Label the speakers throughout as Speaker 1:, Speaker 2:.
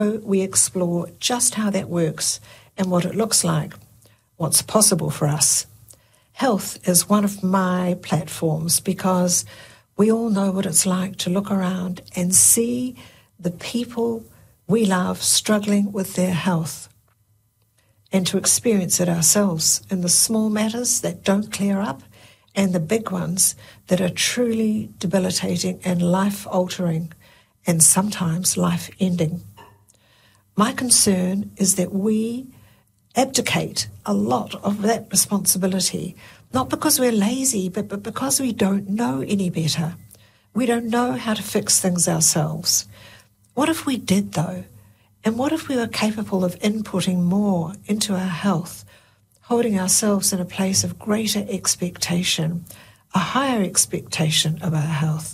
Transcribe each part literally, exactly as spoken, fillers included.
Speaker 1: We explore just how that works and what it looks like, what's possible for us. Health is one of my platforms because we all know what it's like to look around and see the people we love struggling with their health, and to experience it ourselves in the small matters that don't clear up and the big ones that are truly debilitating and life-altering and sometimes life-ending. My concern is that we abdicate a lot of that responsibility, not because we're lazy, but, but because we don't know any better. We don't know how to fix things ourselves. What if we did, though? And what if we were capable of inputting more into our health, holding ourselves in a place of greater expectation, a higher expectation of our health?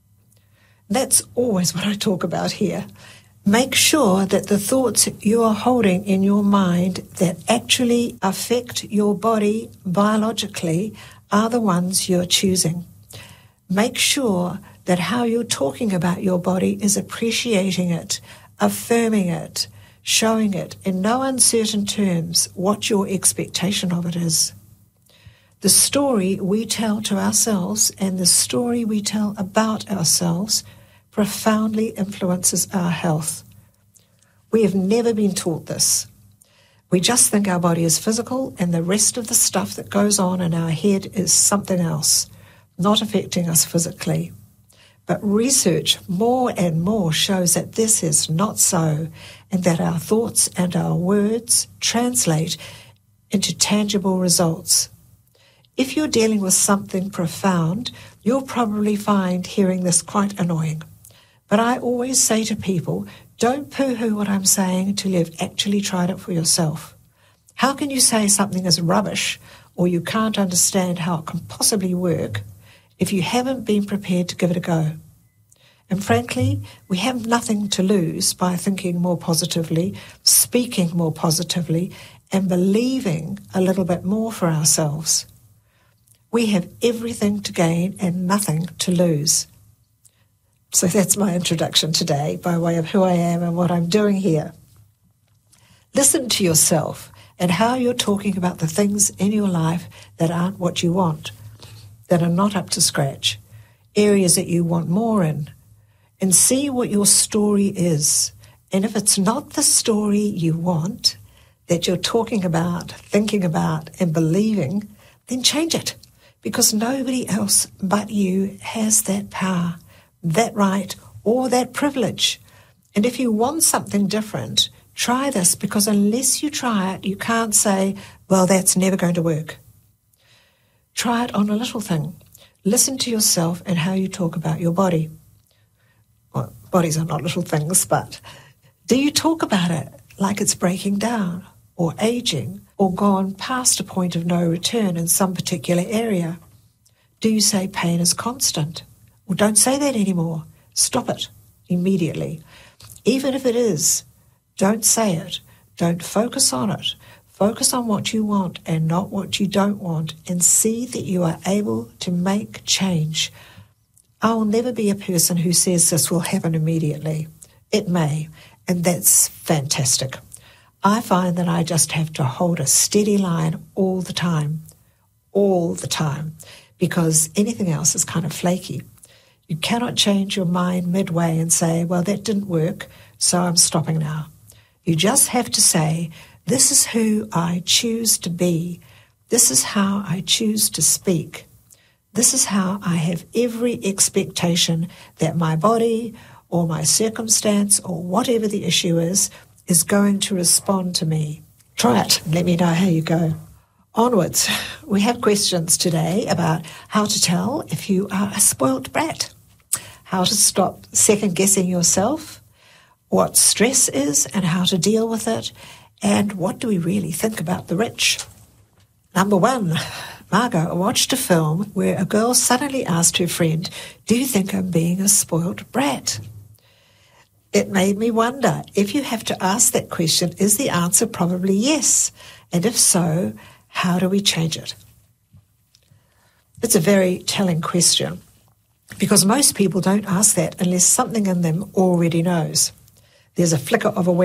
Speaker 1: That's always what I talk about here. Make sure that the thoughts you are holding in your mind that actually affect your body biologically are the ones you're choosing. Make sure that how you're talking about your body is appreciating it, affirming it, showing it in no uncertain terms what your expectation of it is. The story we tell to ourselves and the story we tell about ourselves profoundly influences our health. We have never been taught this. We just think our body is physical and the rest of the stuff that goes on in our head is something else, not affecting us physically. But research more and more shows that this is not so, and that our thoughts and our words translate into tangible results. If you're dealing with something profound, you'll probably find hearing this quite annoying. But I always say to people, don't poo-hoo what I'm saying until you've actually tried it for yourself. How can you say something is rubbish or you can't understand how it can possibly work if you haven't been prepared to give it a go? And frankly, we have nothing to lose by thinking more positively, speaking more positively, and believing a little bit more for ourselves. We have everything to gain and nothing to lose. So that's my introduction today by way of who I am and what I'm doing here. Listen to yourself and how you're talking about the things in your life that aren't what you want, that are not up to scratch, areas that you want more in, and see what your story is. And if it's not the story you want, that you're talking about, thinking about, and believing, then change it, because nobody else but you has that power, that right, or that privilege. And if you want something different, try this, because unless you try it, you can't say, well, that's never going to work. Try it on a little thing. Listen to yourself and how you talk about your body. Well, bodies are not little things, but do you talk about it like it's breaking down or aging or gone past a point of no return in some particular area? Do you say pain is constant? Well, don't say that anymore. Stop it immediately. Even if it is, don't say it. Don't focus on it. Focus on what you want and not what you don't want, and see that you are able to make change. I will never be a person who says this will happen immediately. It may, and that's fantastic. I find that I just have to hold a steady line all the time, all the time, because anything else is kind of flaky. You cannot change your mind midway and say, well, that didn't work, so I'm stopping now. You just have to say, this is who I choose to be. This is how I choose to speak. This is how I have every expectation that my body or my circumstance or whatever the issue is, is going to respond to me. Try it. Let me know how you go. Onwards. We have questions today about how to tell if you are a spoilt brat, how to stop second-guessing yourself, what stress is and how to deal with it, and what do we really think about the rich. Number one, Margot watched a film where a girl suddenly asked her friend, do you think I'm being a spoilt brat? It made me wonder, if you have to ask that question, is the answer probably yes? And if so, how do we change it? It's a very telling question, because most people don't ask that unless something in them already knows. there's a flicker of a